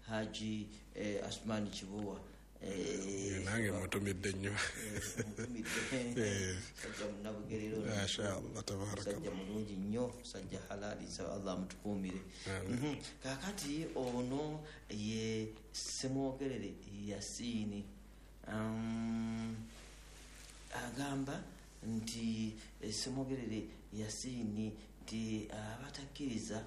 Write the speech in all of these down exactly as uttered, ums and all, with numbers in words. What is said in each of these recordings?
Haji eh, Asmani Chibuwa eh nange mutumidde nnyo eh sajja munabugerero mashallah tabarakallah sajja mulungi nnyo sajja halali sa Allah mutukumire kakati ono ye semwogerere Yasini um, agamba nti semwogerere Yasini nti abatakiriza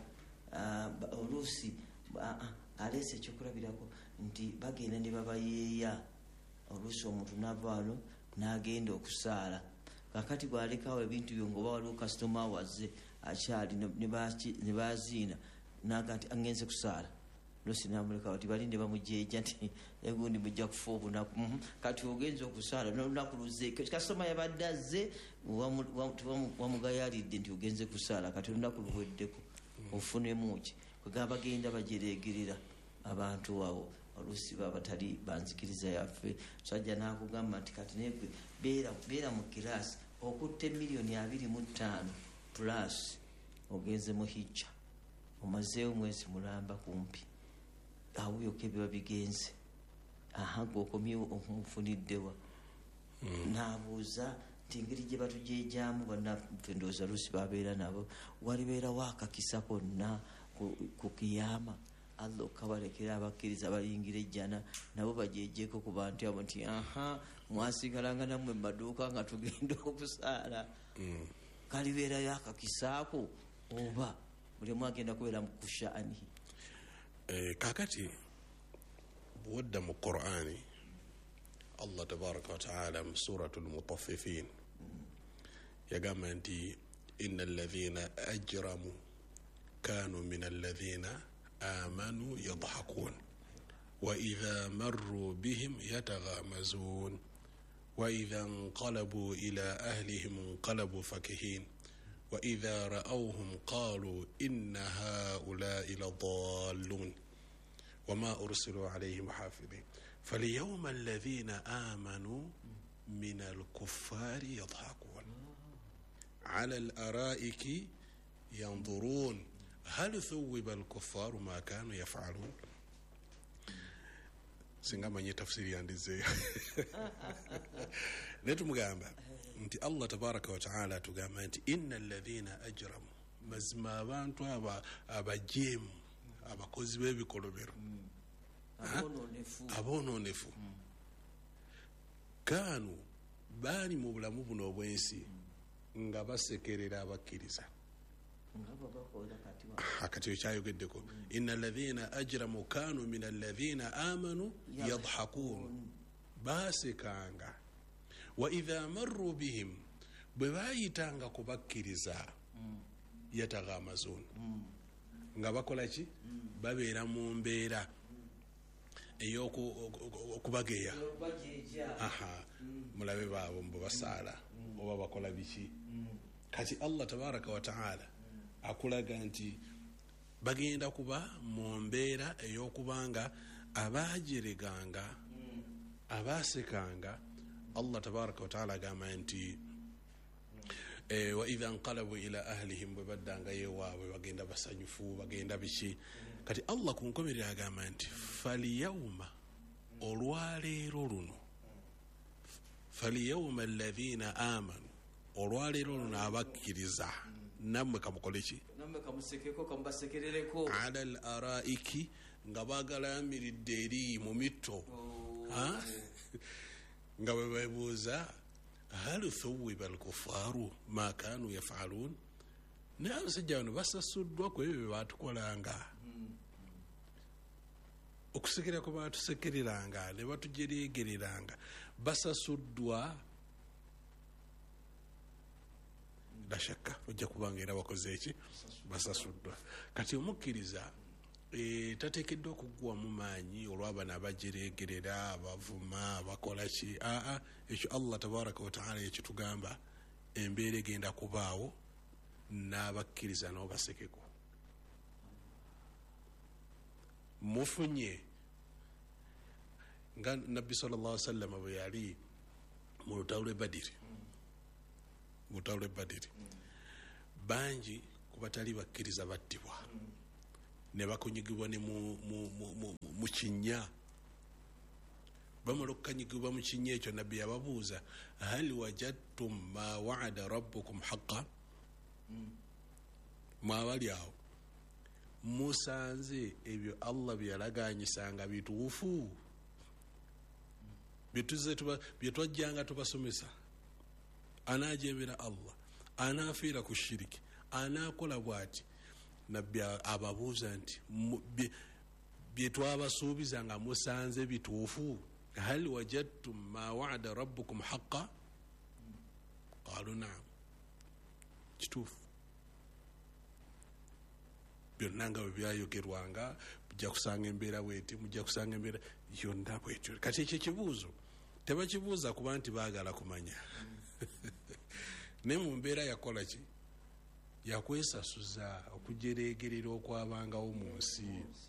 oluusi alese ekyokulabirako nti bagenda ne babayeeya oluusi omuntu navaalo n'agenda okusaala kakati bwalekawo ebintu byo ngoba waliwo kasitoma wazze akyali ne baziina naga nti agenze kusaala oluusi namulekawo ti balinde bamujeeja nti egundi mujja kufa obunaku kati ogenza okusaala nolunaku luzeeko kasitoma yabadde azze wamugayalidde nti ogenze kusaala kati olunaku luweddeko ofunemuki kwegaba bagenda bajeregerera abantu awo oluusi babatali banzikiriza yaffe sajja nakugamba nti kati negwe beera beera mu kirasi okutte miliyoni abiri mu ttaano plus ogenze mu hijja omazeewo mwezi mulamba kumpi awuyoka ebiba bigenze ahanga okomyewo okumufuniddewa n'abuuza nti engeri gye batujeejamu bannaffe ndowooza luusi babeera nabo walibeerawo akakisa konna ku kiyama Allah okabalekera abakkiriza bayingira ejjana nabo bajeejeko ku bantu abo nti aha mwasigalanga nammwe maduuka nga tugenda okusaala kalibeerayo akakisaako oba buli mwagenda kubeera mu kushaani kakati buwadda mu Qur'ani Allah tabaraka wa ta'ala mu suratul mutaffifin yagamba nti innal ladhina ajramu كانوا من الذين آمنوا يضحكون وإذا مروا بهم يتغامزون وإذا انقلبوا إلى أهلهم انقلبوا فكهين وإذا رأوهم قالوا إن هؤلاء لضالون وما أرسلوا عليهم حافظين فاليوم الذين آمنوا من الكفار يضحكون على الأرائك ينظرون هل ثوب الكفار ما كانوا يفعلون singa manye tafsiri yandize netu mugamba nti Allah tabaraka wa taala tugamba nti innal ladhina ajramu mazma abantu aba abajemu abakozi b'ebikolobero abono nefu kanu bali mu bulamu buno obwensi nga basekerera abakkiriza hakati chayogeddeko innal ladhina ajramu kanu minal ladhina amanu yadhhakun basekanga wa idha marru bihim bwebayitanga kubakkiriza yataghamazun nga bakola ki babeera mu mbeera eyokubageya aha mulabe baabo mbo basaala oba bakola biki kati Allah tabaraka wa taala akulaga nti bagenda kuba mu mbeera ey'okubanga abajereganga abasekanga Allah tabaraka wa taala agamba nti eh, wa idha nqalabu ila ahlihim baddanga yewaabwe bagenda basanyufu bagenda biki kati Allah kunkomerera agamba nti faliyawma olwaleero luno faliyawma alladhina amanu olwaleero luno abakkiriza namwe kamukoleki namwe kamusekeko kambasekerereko ala al araiki nga bagalamiridde eri mu mitto ha nga bebuuza hal thuwiba al kufaru ma kanu yafalun n'abasajja bano basasuddwa ku ebyo batukolanga okusekera ko batusekereranga ne batujeregereranga basasuddwa la shakka ojja kubanga era bakoze eki basasuddwa kati omukkiriza e, tateekeddwa okuggwa mu maanyi olw'abana abajeregerera abavuma abakola ki aa ekyo Allah tabaraka wa taala ekitugamba embeera egenda kubaawo n'abakkiriza nabo basekeko mufunye nga nabbi sallallahu alaihi wasallam bwe yali mu lutalo lw'e Badiri mu lutalo lw'e Badiri bangi ku batali bakkiriza battibwa ne bakunyigibwa ne mu mu kinnya. Bamala okukanyigibwa mu kinnya ekyo nabbi yababuuza hal wajadtum ma waada rabbukum haqqan, mwabali awo musanze ebyo Allah byalaganyisanga bituufu, byetwajjanga tubasomesa? Anajebera Allah, anafiira ku shiriki, anakola bwati. Nabbi ababuuza nti byetwabasuubizanga musanze bituufu? hal wajadtum ma waada rabbukum haqqan qalu naam, kituufu. Byonna nga bwe byayogerwanga, mujja kusanga embeera bweti, mujja kusanga embeera yonna bwetyo. Kati ekyo kibuuzo tebakibuuza kuba nti baagala kumanya. Naye mu mbeera yakola ki? Yakwesasuza okujereegerera okwabangawo mu nsi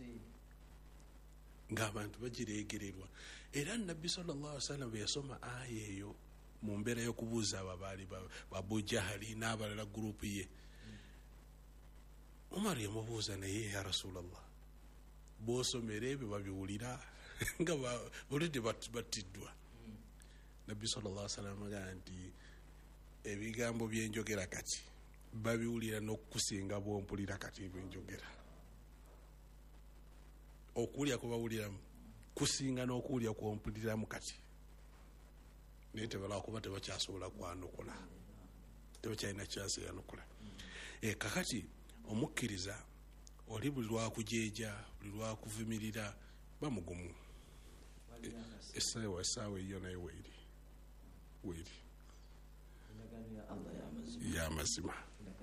ng'abantu bagireegererwa. Era nabbi sallallahu alaihi wasallam bwe yasoma aya eyo mu mbeera y'okubuuza abo baali Abu Jahali n'abalala gurupu ye, Umar yamubuuza naye ya Rasulallah, bw'osomera ebyo babiwulira nga olidde battiddwa? Nabbi sallallahu alaihi wasallam agamba nti ebigambo byenjogera kati babiwulira n'okusinga bw'ompulira kati bwenjogera. Okuwulira kubawuliramu kusinga n'okuwulira kwompuliramu kati. Naye tebalaba kuba tebakyasobola kwanukola, tebakyalina kyansi yanukola. E kakati omukkiriza oli buli lwakujeeja, buli lwakuvumirira bamugumu. Essaawa essaawa eyo naye weeri weeri y'amazima.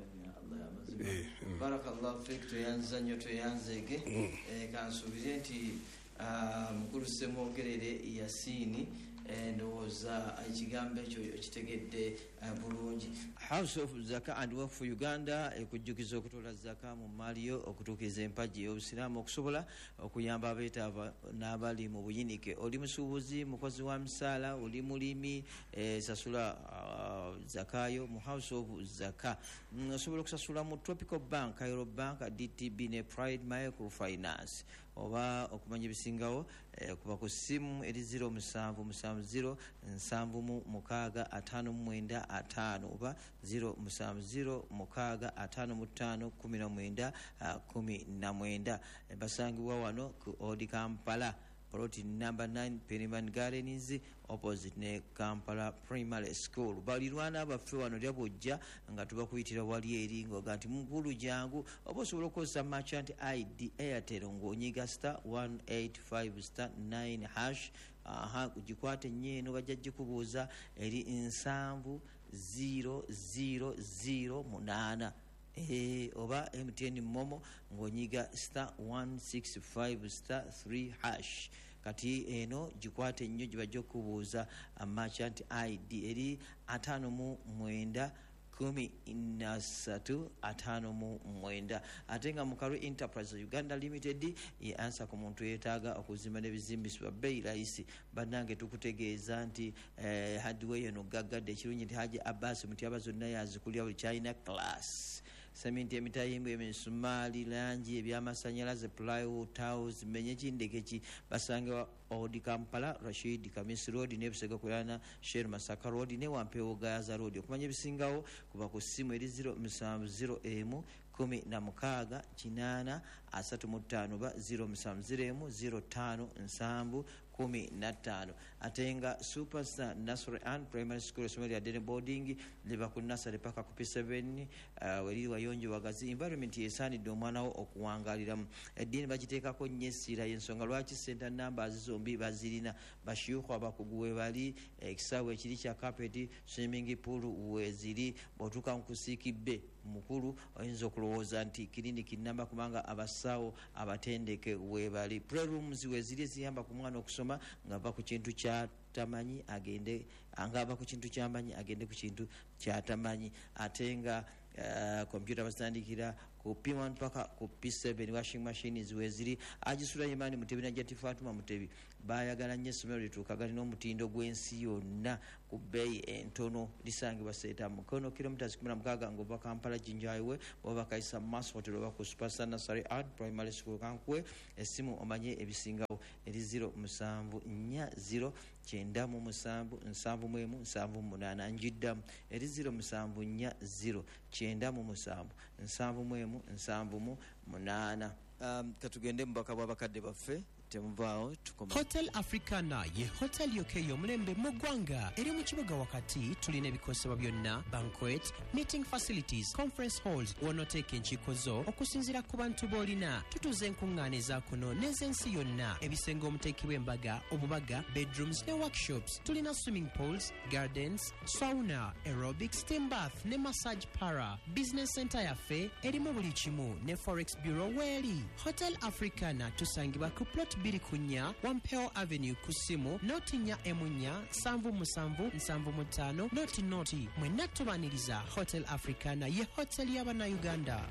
Barakallahu fik, tuyanza nnyo tuyanzege. Kansuubire nti mukulu Ssemwogerere Yasiini ndowooza ekigambo ekyo kitegedde bulungi. House of Zaka and Work for Uganda ekujjukiza okutoola zaka mu maaliyo okutuukiriza empagi y'obusiraamu okusobola okuyamba abeetaavu n'abali mu buyinike. Oli musuubuzi, mukozi wa misaala, oli mulimi, sasula zakayo mu House of Zaka. Osobola okusasula mu Tropical Bank, Cairo Bank, D T B ne Pride Microfinance. Oba okumanya ebisingawo kuba ku ssimu eri zero musanvu musanvu zero nsanvu mu mukaaga ataano mu mwenda ataano oba zero musanvu zero mukaaga ataano mu ttaano kumi na mwenda kumi na mwenda. Basangibwa wano ku Odi Kampala, plot number nine, Pennyman Gardens, opposite ne Kampala Primary School. Balirwana baffe wano lyabojja nga tubakuyitira wali eri ngoga nti mukulu jangu oba osobola okukozesa merchant I D Airtel ng'onyiga star one eight five star nine hash. Aha, kugikwate nyeeno bajja gikubuuza eri nsanvu zero zero zero munaana. Eh, oba M T N Momo ng'onyiga star one six five star three hash. Kati eno gikwate nnyo gibajja okubuuza merchant I D eri ataano mu mwenda kumi na ssatu ataano mu mwenda. Ate nga Mukaru Enterprise Uganda Limited ye ansa ku muntu yeetaaga okuzimba n'ebizimbisibwa bbeeyi layisi. Bannange tukutegeeza nti eh, hardware eno gaggadde ekirungi nti Haji Abbas Mutyaba zonna yazikulira buli kyalina class. Sementi, emitayimbwa, emisumaali, langi, ebyamasannyalaze, plywood, tiles, menye kindeke ki basangewa Odi Kampala, Rashid Kamisi Road ne Busega Kulana, Sheru Masaka Road ne Wampewo Gaza Road. Okumanya ebisingawo kuba ku ssimu eri zero musanvu zero emu kumi na mukaaga kinaana asatu mu ttaano ba zero musanvu zero emu zero ttaano nsanvu kumi na ttaano. Ate nga Superstar Nursery and Primary School essomero lya Dene Boarding liva ku nursery paka ku P seven uh, weri wayonjo wagazi. Environment yesaanidde omwana wo okuwangaaliramu. Eddiini bagiteekako nnyo essira y'ensonga lwaki center numbers zombi bazirina. Bashiyuku abakugu we bali, ekisaawe ekiri kya carpet, swimming pool weeziri. Bw'otuuka mu kusiikibbe mukulu oyinza okulowooza nti kiriniki nnamba kubanga abasawo abatendeke we bali. Playrooms weeziri eziyamba ku mwana okusoma ng'ava ku kintu kyatamanyi agende ng'ava ku kintu kyamanyi agende ku kintu kyatamanyi. Ate nga Uh, computer basitandikira ku P one paka ku P seven washing machines weziri ajisula Imani Mutebi na Jati Fatuma Mutebi bayagala nnyo essomero lituukagali n'omutindo gw'ensi yonna ku bbeeyi entono lisangibwa Seeta Mukono kilometers kumi na mukaaga ng'ova Kampala Jinja Highway bw'oba Kaisa Mass Hotel oba ku Superstar Nursery and Primary School Kankwe essimu omanye ebisingawo eri zero musanvu nnya zero kyenda mu musanvu nsanvu mu emu nsanvu mu munaana njiddamu eri zero musanvu nnya zero kyenda mu musanvu nsanvu mu emu nsanvu mu munaana. Um, katugende mubaka bw'abakadde baffe temuvaawo tukoma. Hotel Africana ye hotel yokeyo mulembe mu ggwanga eri mu kibuga wakati tulina ebikosebwa byonna banquet meeting facilities conference halls wonoteeka enkiiko zo okusinziira ku bantu b'olina tutuuza enkuŋŋaana ezaakuno n'ez'ensi yonna ebisenge omuteekebwa embaga obubaga bedrooms ne workshops tulina swimming pools gardens sauna aerobic steam bath ne massage para business center yaffe erimu buli kimu ne forex bureau weeri. Hotel Africana tusangibwa ku plot biri kunya Wampeo Avenue kusimu noti nya emunya sanvu musanvu nsanvu mutano noti noti mwenna tubaniriza. Hotel Africana ye hotel y'abana Uganda.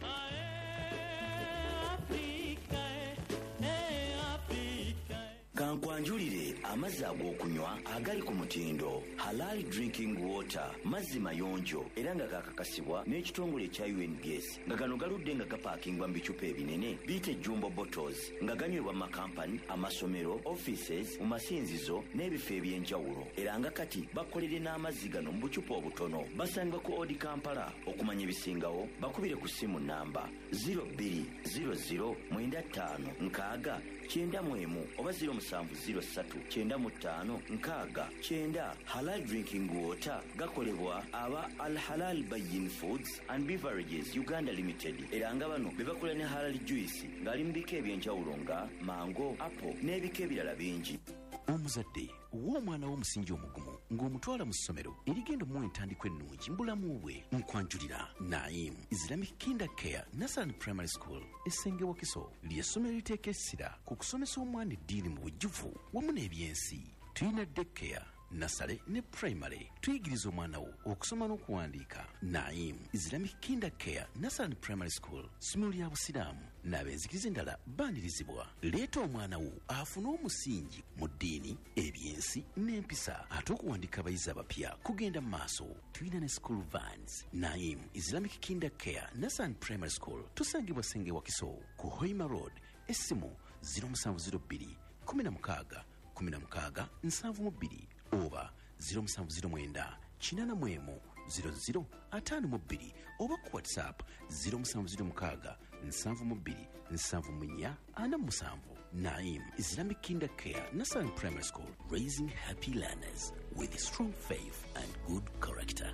Kankwanjulire amazzi ag'okunywa agali ku mutindo Halal Drinking Water mazzi mayonjo era nga kakakasibwa n'ekitongole ekya U N B S nga gano galudde nga gapaakingwa mu bicupa ebinene biyite jumbo bottles nga ganywebwa mu makampani amasomero offices mu masinzizo n'ebifo eby'enjawulo era nga kati bakolere n'amazzi gano mu bucupa obutono. Basangibwa ku Odi Kampala. Okumanya ebisingawo bakubire ku ssimu namba zero two zero zero nine five nkaaga kyenda mu emu oba zero musanvu zero ssatu kyenda mu ttaano nkaaga kyenda. Halal Drinking Water gakolebwa aba Al Halal Bayin Foods and Beverages Uganda Limited era nga bano be bakola ne halal juice ng'ali mu bika eby'enjawulo nga mango apple n'ebika ebirala bingi. Omuzadde w'omwana w'omusingi omugumu ng'omutwala mu ssomero erigenda omuwa entandikwa ennungi mu bulamu bwe. Nkwanjulira Naim Islamic Kinder Care Nursery Primary School essenge Wakiso ly'essomero liteeka essira ku kusomesa omwana eddiini mu bujjuvu wamu n'ebyensi. Tuyina daycare nasale ne primary tuyigiriza omwana wo okusoma n'okuwandiika. Naim Islamic Kinder Care Nursery Primary School ssomero lya busiraamu n'abenzikiriza endala baanirizibwa. Leeta omwana wo afune omusingi mu ddiini ebyensi n'empisa ate okuwandiika abayizi abapya kugenda mu maaso. Tuyina ne school vans. Naim Islamic Kinder Care Nursery Primary School tusangibwa Senge Wakiso ku Hoima Road essimu zero seven zero two kumi na mukaaga kumi na mukaaga nsanvu mu bbiri oba zero seven zero nine kinana mu emu zero zero ataano mu bbiri oba ku WhatsApp zero seven zero mukaaga nsanvu mu bbiri nsanvu mu nnya ana mu musanvu. Naim Islamic Kinder Care Nursery Primary School, raising happy learners with strong faith and good character.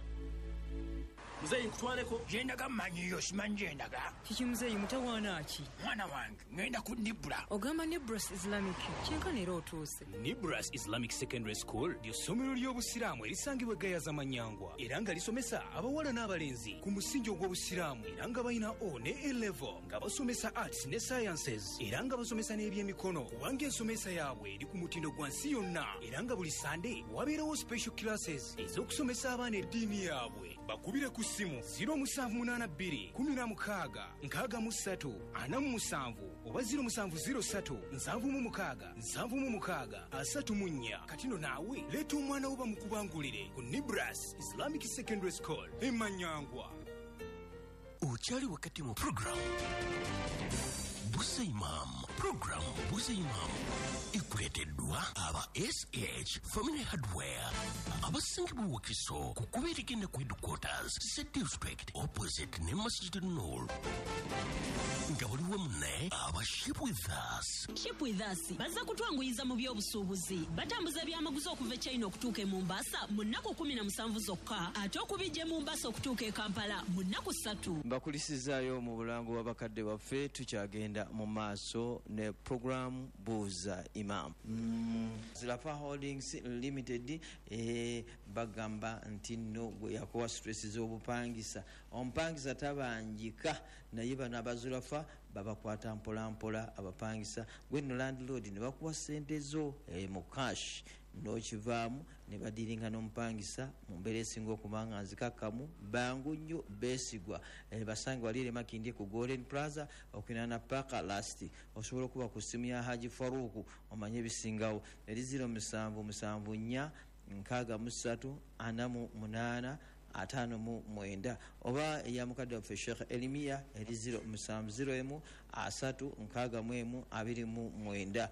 Mzee nkutwaleko yendaga manyiyo simanyi yendaga kiki mzee mutawaana ki mwana wange ngenda ku Nibra. Ogamba Nibras Islamic kyenkana era otuuse. Nibras Islamic Secondary School ly'essomero ly'obusiraamu erisangibwa Gayaza Manyangwa era nga lisomesa abawala n'abalenzi ku musingi ogw'obusiraamu era nga balina O ne A level nga basomesa arts ne sciences era nga basomesa n'ebyemikono kubanga ensomesa yaabwe eri ku mutindo gwa nsi yonna era nga buli Sunday wabeerawo special classes ez'okusomesa abaana eddiini yaabwe. Bakubire ku simu zero musanvu munaana bbiri kumi na mukaaga nkaaga mu ssatu ana mu musanvu oba zero musanvu zero ssatu nsanvu mu mukaaga nsanvu mu mukaaga asatu mu nnya. Katino naawe leeta omwana wo bamukubangulire ku Nibras Islamic Secondary School e Manyangwa. Ukyali wakati mu program Busa Imam. Program Busa Imam ikuleteddwa aba S H Family Hardware abasingi mu Wakiso ku kubeerigenda ku headquarters se district opposite ne Masjid Noor. Nga waliwo mune aba Ship with Us. Ship with Us baza kutwanguyiza mu by'obusuubuzi batambuza byamaguzi okuva China okutuuka e Mombasa mu nnaku kumi na musanvu zokka ate okubijja Mombasa okutuuka e Kampala mu nnaku ssatu. Mbakulisizaayo mu bulango bw'abakadde baffe tukyagenda mu maaso ne program Buuza Imam. Mm, Zulafa Holdings Limited eh, bagamba nti nno gwe yakuwa stress z'obupangisa omupangisa tabanjika naye bano abazulafa babakwata mpolampola abapangisa gwe no landlord ne bakuwa sente zo eh, mu cash n'okivaamu ne badiringa n'omupangisa mu mbeera esinga okubanga nzikakkamu bangu nnyo beesigwa eh, basange waliire makindye ku Golden Plaza okwinana paka last osobola okuba ku ssimu ya Haji Faruku omanye ebisingawo eri ziro musanvu musanvu nnya nkaaga mu ssatu ana mu munaana ataano mu mwenda oba eya mukadde waffe Sheikh Elimiya eri ziro musanvu ziro emu asatu nkaaga mu emu abiri mu mwenda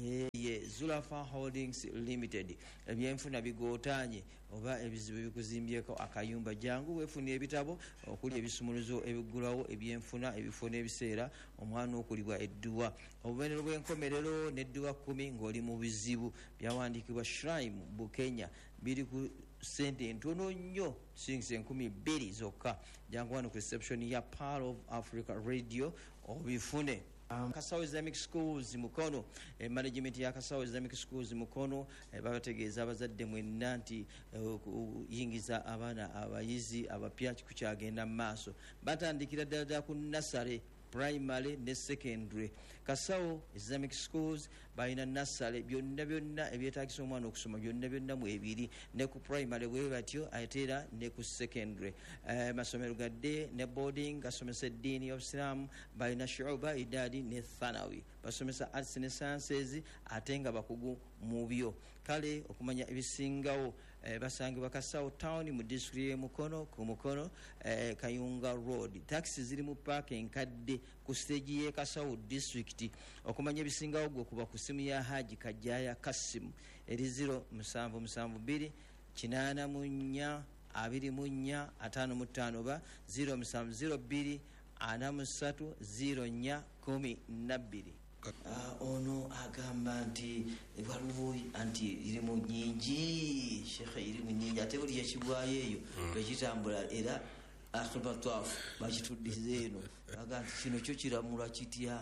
ye Zulafa Holdings Limited ebyenfuna bigootanye oba ebizibu bikuzimbyeko akayumba jangu wefuna ebitabo okuli ebisumuluzo ebigulawo ebyenfuna ebifo n'ebiseera omwana okulibwa edduwa obubonero bw'enkomerero n'edduwa kumi ng'oli mu bizibu byawandiikibwa Shrine Bukenya biri ku sente ntono nnyo shillings enkumi bbiri zokka jangu wano ku reception ya Pearl of Africa Radio obifune. Um, Kasawo Islamic Schools Mukono eh, management ya Kasawo Islamic Schools Mukono eh, babategeeza abazadde mwenna nti okuyingiza uh, abaana abayizi abapya kukyagenda mu maaso batandikira ddala ku nasale primary ne secondary. Kasawo Islamic Schools balina nasale byonna byonna ebyetaagisa omwana okusoma byonna byonna mu ebiri ne ku primary bwe batyo ate era ne ku secondary. Uh, masomero gadde ne boarding gasomesa eddiini y'obusiraamu balina shuuba idadi ne thanawi basomesa arts ne sciences ate nga bakugu mu byo. Kale okumanya ebisingawo eh, basangibwa Kasawo town mu district y'e Mukono ku Mukono eh, Kayunga Road. Taxi ziri mu park enkadde ku stage y'e Kasawo district. Okumanya ebisingawo gwe kuba ku simu ya Haji Kajaya Kasim eri ziro musanvu musanvu bbiri kinaana mu nnya abiri mu nnya ataano mu ttaano ba ziro musanvu ziro bbiri ana mu ssatu ziro nnya kumi na bbiri. Uh, ono agamba nti waliwo anti irimu nyingi shekhe irimu nyingi ate buli yakigwayo eyo bwekitambula era akhibatwafu bakituddize eno aga nti kino kyo kiramula kitya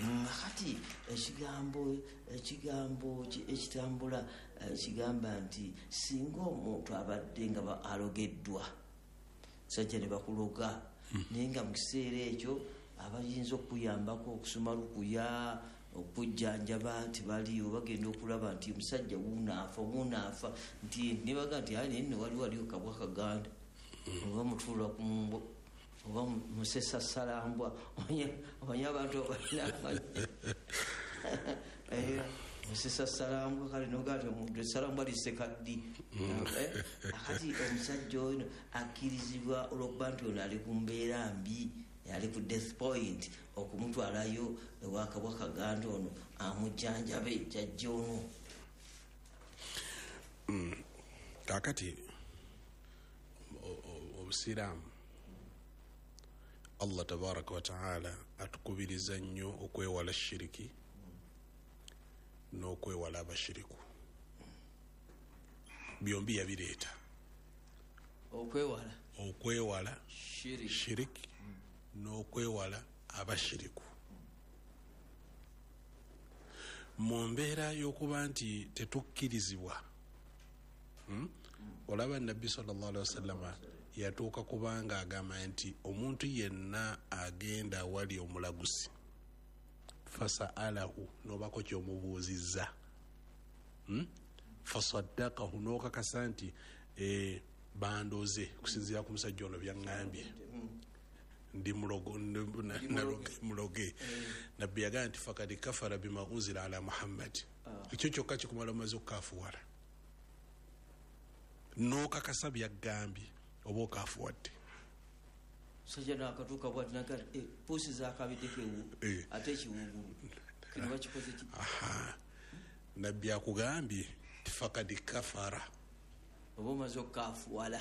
kati ekigambo ekigambo ekitambula kigamba nti singa omuntu abadde nga alogeddwa sajja ne bakuloga naye nga mu kiseera ekyo abayinza okuyambako okusoma lukuya okujjanjaba nti baliyo bagenda okulaba nti musajja wuunaafa wuunaafa nti nibaga nti ali nne wali waliyo kabwa kaganda oba mutuula kumbo oba musesa salambwa omanye abantu musesa salambwa kale nogati omuntu esalambwa lisekaddi akati omusajja ono akkirizibwa olwokuba nti ono ali ku mbeera mbi yali ku death point okumutwalayo ewakabwa kaganda ono amujjanjabe jajja ono. Kakati obusiraamu Allah tabaraka wa taala atukubiriza nnyo okwewala shiriki n'okwewala abashiriku byombi yabireeta okwewala okwewala shiriki n'okwewala abashiriku mu mbeera y'okuba nti tetukkirizibwa. hmm? olaba nabbi sallallahu alaihi wasallam yatuuka kubanga agamba nti omuntu yenna agenda wali omulaguzi fasaalahu n'obako kyomubuuzizza hmm? fasaddaqahu n'okakasa nti eh, bandoze kusinziira ku musajja ono byaŋŋambye ndi mulogo muloge nabbi yagamba nti fakad kafara bima unzila ala Muhammad. Ekyo kyokka kikumala maze okukafuwala n'okakasa byagambye oba okafuwadde sajja nakatuuka bwati naga puusi zakabiddeko ewu ate ekiwugulu kino bakikoze ki? nabbi akugambye ti fakad kafara oba omaze okukafuwala.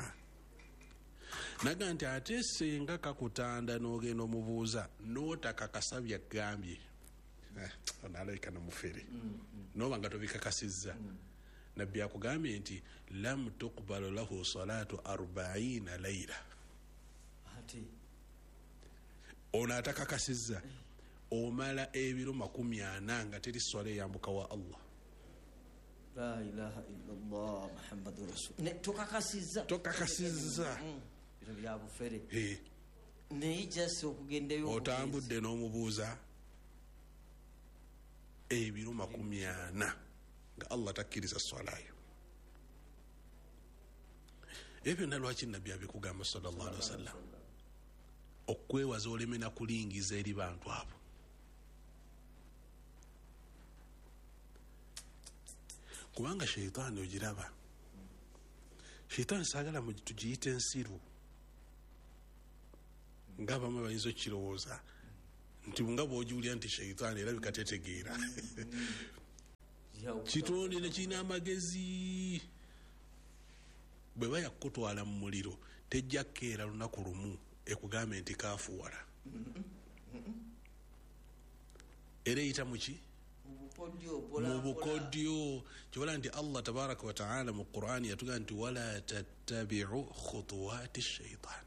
naga nti ate senga kakutanda n'ogenda omubuuza n'otakakasa byagambye onalabika namufere noba nga tobikakasizza. nabbi akugambye nti lam tuqbalu lahu salatu arbaina laila. ono atakakasizza omala ebiro makumi ana nga teri swala eyambuka wa Allah. La ilaha illallah Muhammadur Rasul. Ne tokakasizza tokakasizza bino bya bufere. eh naye just okugendayo otambudde n'omubuuza ebiro makumi ana nga Allah takkiriza swalayo. Ebyo byonna lwaki nabbi abikugamba sallallahu alaihi wasallam? Okwewaza oleme na kulingiza eri bantu abo. Kubanga sheitaani ogiraba, sheitaani saagala tugiyite ensiru ng'abamu bayinza okukirowooza nti nga bw'ogiwulira nti sheitaani erabika tetegeera. Kitonde ne kirina amagezi. Bwe bayakutwala mu muliro tejja kkeera lunaku lumu ekugambe nti kaafuwala. Era eyita muki? Mu bukodyo. Kyobola nti Allah tabaraka wa taala mu Qur'ani yatugamba nti wala tattabi'u khutuwati shaitan.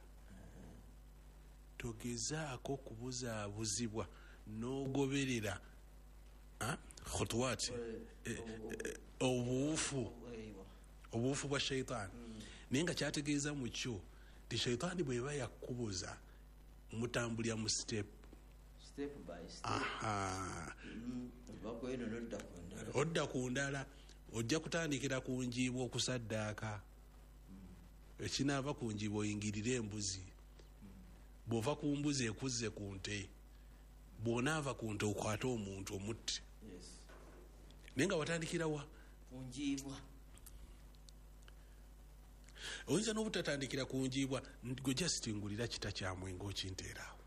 Togezaako kubuzaabuzibwa n'ogoberera khutuwati obuufu obuufu bwa shaitaani. Naye nga kyategeeza mu kyo ti shaitaani bw'eba yakkubuza mutambulira mu step odda ku ndala. Ojja kutandikira ku njiibwa okusaddaaka, ekinaava ku njiibwa oyingirire embuzi, bw'ova ku mbuzi ekuzze ku nte, bw'onaava ku nte okwate omuntu omutte. Naye nga watandikira wa? Ku njiibwa. Oyinza n'obutatandikira ku njiibwa, gwe just ngulira kita kya mwenge okinteeraawo.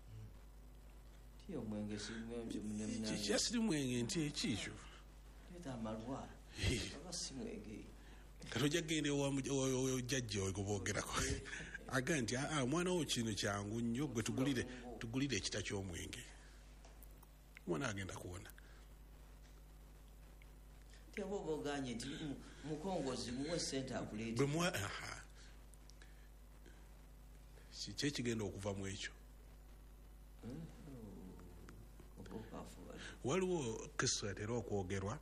Kyasiri mwenge nti ekikyo kati ojja kgenda ojjajja oyo goboogerako aga nti omwana wo kino kyangu nnyo, gwe tugulire ekita ky'omwenge, omwana agenda kuwona. Oganye nti mukongozi muwe sente akuleeta. Kiki ekigenda okuva mu ekyo? Waliwo kisa era okwogerwa,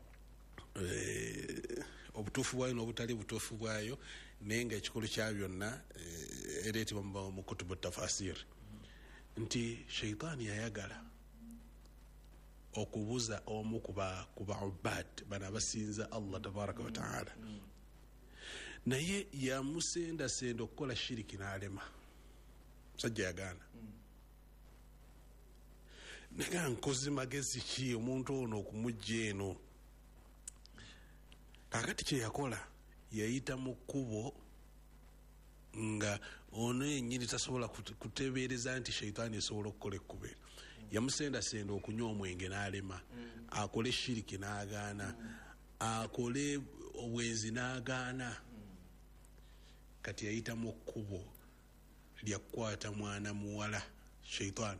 obutuufu bwayo n'obutali butuufu bwayo, naye nga ekikulu kya byonna ereetebwa mu kutubu tafasiri nti sheitaani yayagala okubuza omu kuba ubad bana abasinza Allah tabaraka wa taala, naye yamusendasenda okukola shiriki n'alema. Musajja yagaana. Naga nkozi magezi ki omuntu ono okumujja eno? Kakati kye yakola yayita mu kkubo nga ono yennyini tasobola kuteebereza nti sheitaani esobola okukola ekkubo. Yamusendasenda okunywa omwenge n'alema, akole shiriki n'agaana, akole obwenzi n'agaana. Kati yayita mu kkubo lyakukwata mwana muwala sheitaani.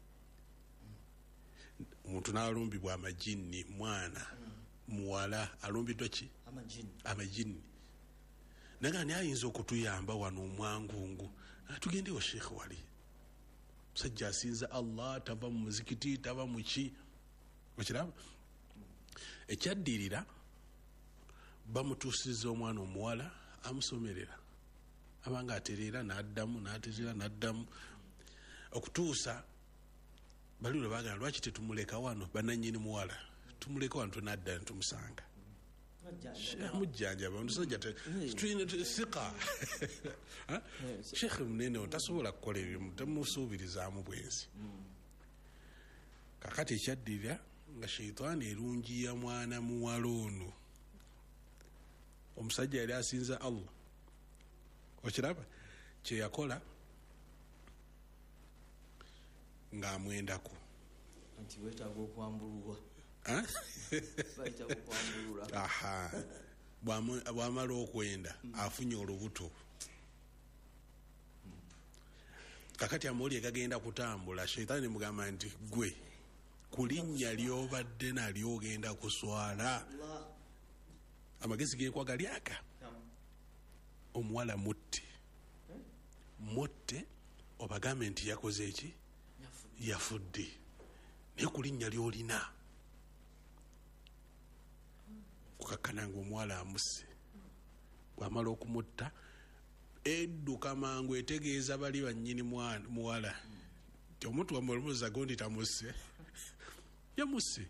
Omuntu n'alumbibwa amajini, mwana muwala alumbiddwa ki? Amajini. Naga ni ayinza okutuyamba wano omwangungu, tugendeyo sheekh wali musajja asinza Allah, tava mu muzikiti, tava mu ki. Okiraba ekyaddirira bamutuusiza omwana omuwala amusomerera, abanga atereera n'addamu, n'atereera n'addamu, okutuusa bali lwe bagamba lwaki tetumuleka wano bananyini muwala, tumuleka wano tunadda tumusanga mujjanjaba omusajja tulina sika sheekh munene tasobola kukola ebyo, temusuubirizaamu bwenzi. Kakati ekyaddirira nga sheitaani erungiya mwana muwala ono, omusajja yali asinza Allah. Okiraba kye yakola ng'amwendako nti wetaaga okwambulwa. Aha, bw'amala okwenda afunye olubuto. Kakati amawulire gagenda kutambula, sheitaani mugamba nti gwe ku linnya ly'obadde nalyo ogenda kuswala. Amagezi g'enkwaga lyaka. Omuwala mutte mutte obagambe nti yakoze eki? Yafudde. Naye ku linnya ly'olina kukakkana ng'omuwala amusse. Bw'amala okumutta edduka mangu etegeeza bali bannyini muwala ti omuntu wamuluza gondi tamusse yamusse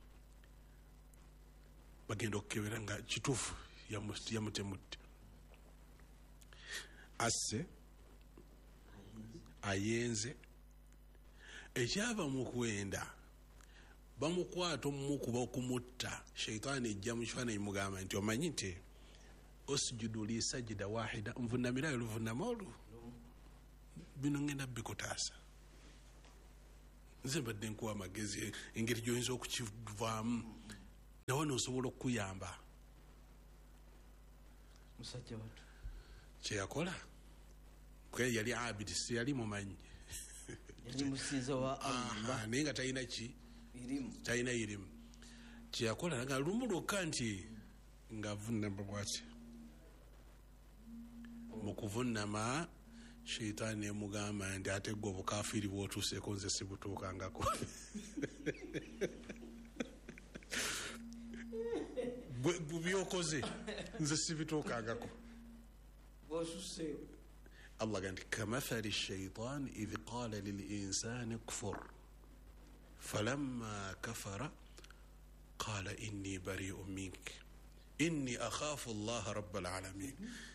bagenda okukebera nga kituufu yamutemutte asse ayenze ekyava mu kwenda bamukwata omumukuba okumutta sheitaani ejja mu kifaananyi mugamba nti omanyi nti osjudu li sajida wahida nvunamirayo luvunama olwo bino ngenda bikutaasa nze mbadde nkuwa amagezi engeri gyoyinza okukivaamu nawe nosobola okukuyamba musajja watu kyeyakola kwe yali abidi si yali mumanyi yali musinza wa Allah naye nga talina ki irimu talina irimu kyeyakola nga lumu lwokka nti nga vunama bwati mu kuvunama sheitaani emugamba nti ate gwe obukafiri bwotuuseeko nze sibutuukangako bubyokoze nze sibituukangako Allah ganti kamathali shaitan idh qala lilinsani kfur falamma kafara qala inni bari'un mink inni akhafu allaha rabbal alamin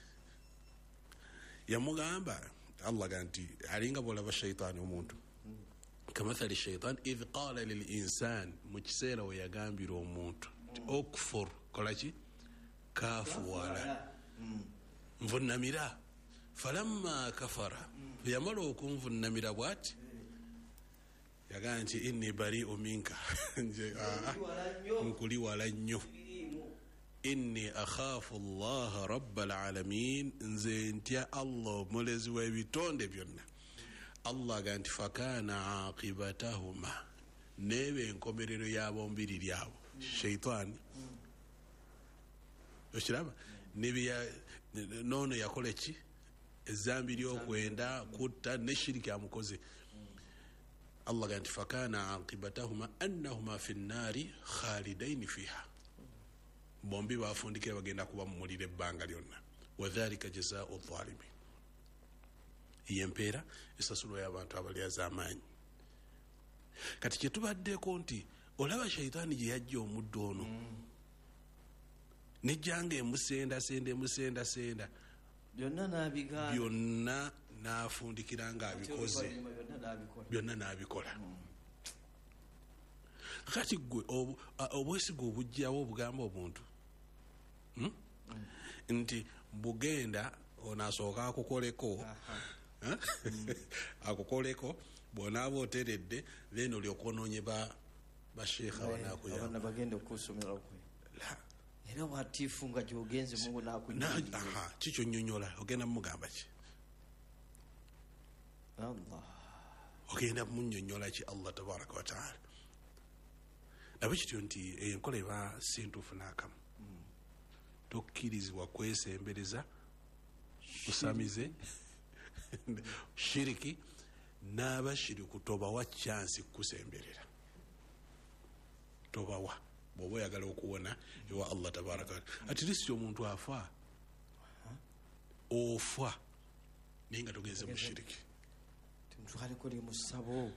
yamugamba Allah ganti alinga bwolaba shaitaani omuntu kamathali shaitan idh qala lilinsani mu kiseera we yagambira omuntu okfur kolaki kafuwala nvunamira falamma kafara yamala okunvunamira bwati yagamba nti inni bari'u minka nje nkuli wala nnyo inni akhafu allaha rabbal alamin nze ntya Allah omulezi w'ebitonde byonna Allah ganti fakana aqibatahuma nebe enkomerero yabo mbiri lyabo sheitaani okiraba nebya nono yakola ki ezambi lyokwenda kutta ne shiriki amukoze Allah ganti fakana aqibatahuma annahuma fi nnari khalidaini fiha bombi bafundikira bagenda kuba mu muliro ebbanga lyonna wadhalika jazaa'u dhalimin yempeera esasulo y'abantu abalyaza amaanyi kati kyetubaddeko nti olaba shaitaani gye yajja omuddo ono nejjanga emusendasenda emusendasenda byonna n'abigaana byonna n'afundikira nga abikoze byonna n'abikola kati gwe obwesiga obujjawo obugamba obuntu nti bugenda onasooka akukoleko akukoleko bwonaaba oteredde then olyokonoonye basheekha banakuyamba bagenda okusomera kwe era watiifu nga gyogenze mungu nakunyinyiza kikyo nnyonnyola ogenda mumugamba ki Allah ogenda munnyonnyola ki Allah tabaraka wataala nabe kityo nti enkola eba sintuufu n'akamu tokkirizibwa kwesembereza usamize shiriki n'abashiriku tobawa chansi kusemberera tobawa bw'oba oyagala okuwona ewa Allah tabaraka ati lisi omuntu afa ofa naye nga togenze mu shiriki tukalikoli musabo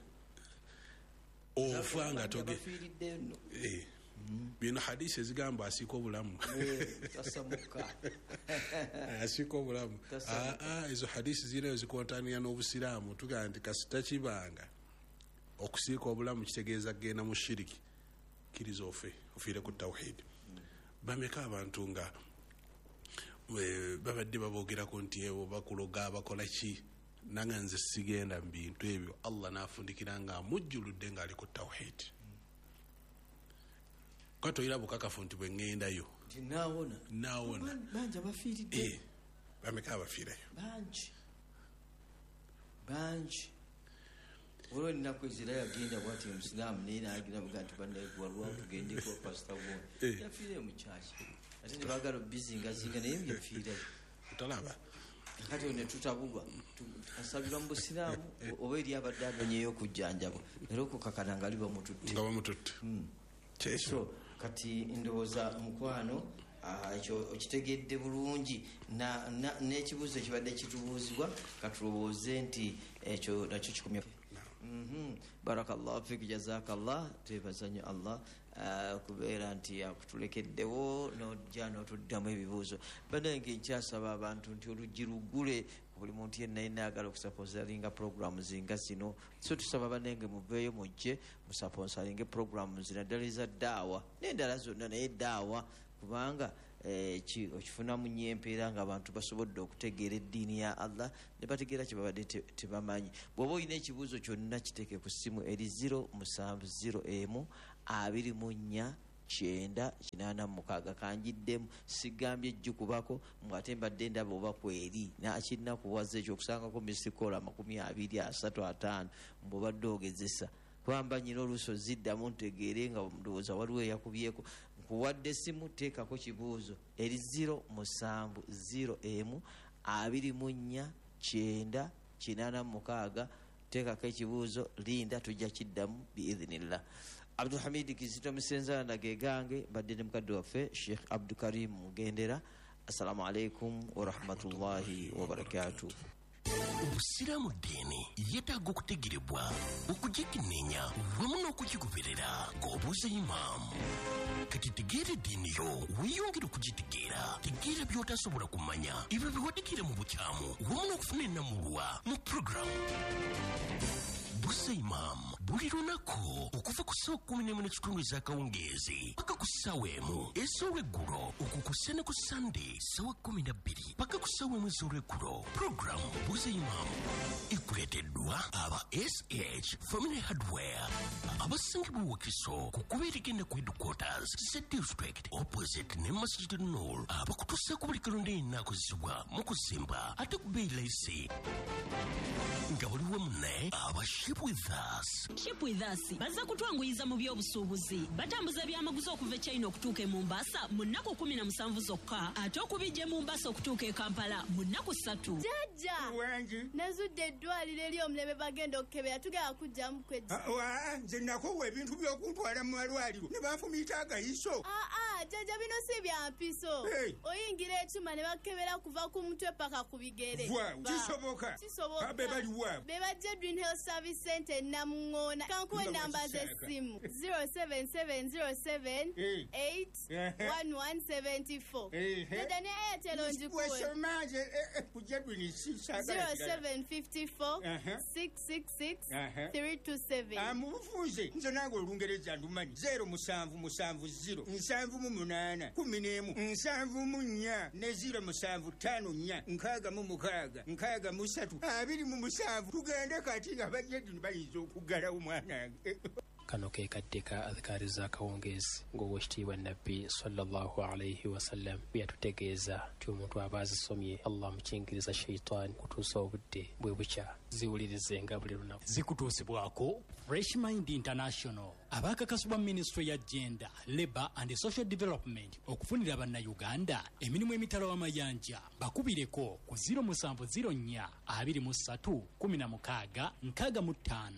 ofa nga toge bino hadisi ezigamba asiika obulamu asiika obulamu ezo hadisi zirayo zikontaniya n'obusiraamu tugamba nti kasita kibanga okusiika obulamu kitegeeza kgenda mu shiriki kiriza ofe ofiire ku tawhidi bameka abantu nga babadde baboogerako nti ewo bakuloga bakola ki nanga nze sigenda mu bintu ebyo Allah n'afundikira nga amujjuludde ng'ali ku tawhidi katoyira bukakafu nti bwe ŋŋendayo nawona nawona bangi abafiiridde bameka abafiirayo bangi bangi olwo ninaku ezira yagenda bwati omusiraamu naye nagira buga nti bannaigwalwa tugendeko pasita wona yafiire mu kyaki ate nebagala obizingazinga naye byafiirayo talaba kati one tutabulwa asabirwa mu busiraamu oba eri abadde anonyeyo okujjanjabwa era okukakana nga liba mututte nga bamututte so kati ndowooza mukwano ekyo okitegedde bulungi n'ekibuuzo kibadde kitubuuzibwa katulowooze nti ekyo nakyo kikomye. Barakallahu fik, jazakallah. twebaza nnyo Allah kubeera nti akutulekeddewo nojja n'otuddamu ebibuuzo. Banange nkyasaba abantu nti oluggi lugule buli muntu yenna yenna ayagala okusaponsalinga programu zinga zino, so tusaba banenge muveeyo mujje musaponsalinge programu zino ddala eza ddaawa n'endala zonna, naye ddaawa kubanga okifunamu nnyo empeera ng'abantu basobodde okutegeera eddiini ya Allah ne bategeera kye babadde tebamanyi. bw'oba olina ekibuuzo kyonna kiteeke ku ssimu eri zero musanvu zero emu abiri mu nnya kyenda kinaana mukaaga. kanjiddemu sigambye ejjukubako ng'ate mbadde ndaba oba kweri nakirina kuwaza ekyo okusangako misikola makumi abiri asatu ataano mbw'obadde ogezesa kwamba nyina oluusi oziddamu ntegeere nga ndowooza waliwo eyakubyeko. nkuwadde essimu teekako kibuuzo eri zero musanvu zero emu abiri mu nnya kyenda kinaana mukaaga. teekako ekibuuzo, linda tujja kiddamu biidhinillah. Abdulhamid Kizito Misenzana ge gange, badde ne mukadde waffe Sheikh Abdukarim Mugendera. Assalamu alaikum wa rahmatullahi wa barakatuh. Obusiraamu ddiini yeetaaga okutegerebwa, okugikenneenya wamu n'okukigoberera ng'obuuza imaamu. Kati tegeera eddiini yo weeyongera okugitegeera. Tegeera by'otasobola kumanya, ebyo biwadikira mu bukyamu wamu n'okufuna ennamulwa mu puroguramu Buuza Imam buli lunaku okuva ku ssaawa kumi n'emu n'ekitundu ez'akawungeezi paka ku ssaawa emu ez'olweggulo, okukussa ne ku Sunday ssaawa kumi na bbiri paka ku ssaawa emu ez'olweggulo. Puroguramu Buuza Imam ekuleeteddwa aba S H Family Hardware abasangibwa Wakiso ku kuba erigenda ku headquarters ze district opposite ne Masjid Nur, abakutuusaako buli kalonda yenna akozesebwa mu kuzimba ate ku bbeeyi layisi nga buli wamu ne aba Ship with Us. Ship with Us baza kutwanguyiza mu by'obusuubuzi, batambuza byamaguzi okuva e China okutuuka e Mombasa mu nnaku kumi na musanvu zokka, ate okubijja e Mombasa okutuuka e Kampala mu nnaku ssatu. Jjajja wangi nazudde eddwaliro eri omulebe bagenda okukebera tugenda kujjamu kweddi. Nze nakowa ebintu by'okuntwala mu malwaliro ne banfumiita agayiso. Aa jjajja bino si bya mpiso. Oyingira ekyuma ne bakebera kuva ku mutwe paka ku bigere. Kisoboka. Kisoboka. Be bali wa. Be bajja Dream Health Service Center Namungona. Kankuwe namba z'essimu zero seven seven zero seven eight one one seven four. Dada ne Airtel onjikuwe. Wesomaje kujja Dream sisa. zero seven five four six six six three two seven. Amubufunze nze nange Olungereza ndumanyi. zero musanvu musanvu zero nsanvu mu munaana kumi n'emu nsanvu mu nnya ne zero musanvu ttaano nnya nkaaga mu mukaaga nkaaga mu ssatu abiri mu musanvu. Tugende kati nga bajjedi bayinza okuggalawo omwana. Kano ke kadde ka adhikaari z'akawungeezi ng'owekitiibwa nabbi sallallahu alaihi wasallam bye yatutegeeza nti omuntu aba azisomye Allah mukingiriza sheitaani kutuusa obudde bwe bukya ziwulirizenga buli lunaku. Zikutuusibwako Fresh Mind International abakakasibwa Ministry ya Gender, Labour and Social Development okufunira bannayuganda emirimu emitala w'amayanja. Bakubireko ku zero musanvu zero nnya abiri mu ssatu kumi na mukaaga nkaaga mu ttaano.